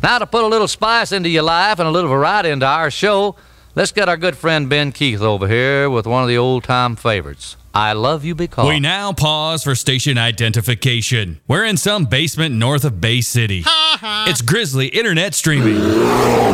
Now, to put a little spice into your life and a little variety into our show, let's get our good friend Ben Keith over here with one of the old-time favorites, I Love You Because. We now pause for station identification. We're in some basement north of Bay City. It's Grizzly Internet Streaming.